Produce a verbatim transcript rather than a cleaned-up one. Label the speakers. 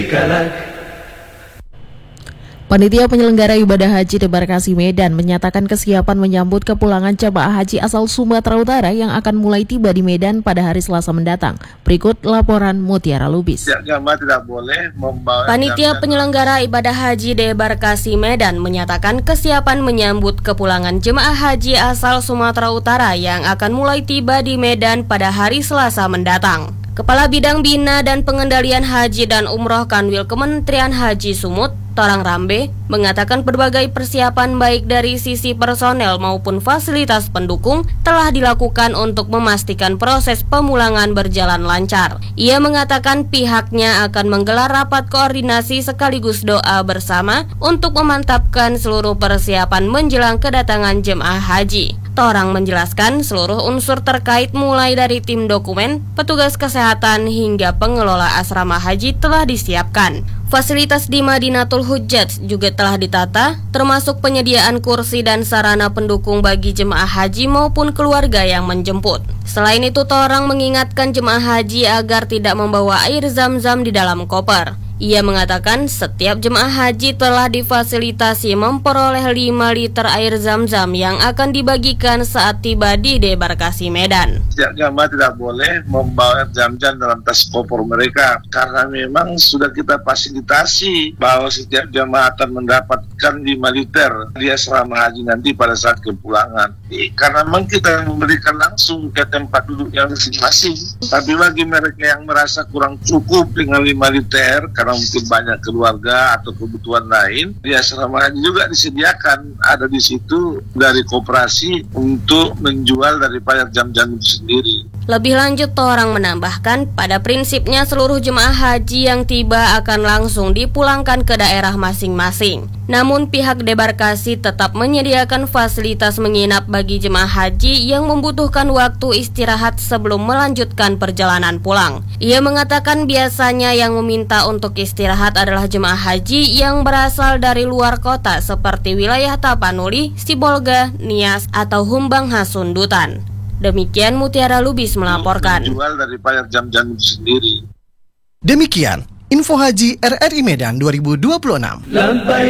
Speaker 1: Panitia penyelenggara ibadah haji Debarkasi Medan menyatakan kesiapan menyambut kepulangan jemaah haji asal Sumatera Utara yang akan mulai tiba di Medan pada hari Selasa mendatang. Berikut laporan Mutiara Lubis.
Speaker 2: Tidak boleh membawa
Speaker 3: Panitia penyelenggara ibadah haji Debarkasi Medan menyatakan kesiapan menyambut kepulangan jemaah haji asal Sumatera Utara yang akan mulai tiba di Medan pada hari Selasa mendatang. Kepala Bidang Bina dan Pengendalian Haji dan Umroh Kanwil Kementerian Haji Sumut, Torang Rambe, mengatakan berbagai persiapan baik dari sisi personel maupun fasilitas pendukung telah dilakukan untuk memastikan proses pemulangan berjalan lancar. Ia mengatakan pihaknya akan menggelar rapat koordinasi sekaligus doa bersama untuk memantapkan seluruh persiapan menjelang kedatangan jemaah haji. Torang menjelaskan seluruh unsur terkait mulai dari tim dokumen, petugas kesehatan hingga pengelola asrama haji telah disiapkan. Fasilitas di Madinatul Hujjaj juga telah ditata, termasuk penyediaan kursi dan sarana pendukung bagi jemaah haji maupun keluarga yang menjemput. Selain itu, Torang mengingatkan jemaah haji agar tidak membawa air zam-zam di dalam koper. Ia mengatakan setiap jemaah haji telah difasilitasi memperoleh lima liter air zam-zam yang akan dibagikan saat tiba di Debarkasi Medan.
Speaker 2: Setiap jemaah tidak boleh membawa air zam-zam dalam tas koper mereka, karena memang sudah kita fasilitasi bahwa setiap jemaah akan mendapatkan lima liter di asrama haji nanti pada saat kepulangan. Karena memang kita memberikan langsung ke tempat duduk yang masing-masing. Tapi bagi mereka yang merasa kurang cukup dengan lima liter, karena mungkin banyak keluarga atau kebutuhan lain, di asrama haji juga disediakan ada di situ dari koperasi untuk menjual daripada jam-jam itu sendiri.
Speaker 3: Lebih lanjut, Torang menambahkan pada prinsipnya seluruh jemaah haji yang tiba akan langsung dipulangkan ke daerah masing-masing. Namun pihak Debarkasi tetap menyediakan fasilitas menginap bagi jemaah haji yang membutuhkan waktu istirahat sebelum melanjutkan perjalanan pulang. Ia mengatakan biasanya yang meminta untuk istirahat adalah jemaah haji yang berasal dari luar kota seperti wilayah Tapanuli, Sibolga, Nias, atau Humbang Hasundutan. Demikian Mutiara Lubis melaporkan.
Speaker 2: Menjual daripada jam-jam itu sendiri.
Speaker 4: Demikian info haji R R I Medan dua ribu dua puluh enam.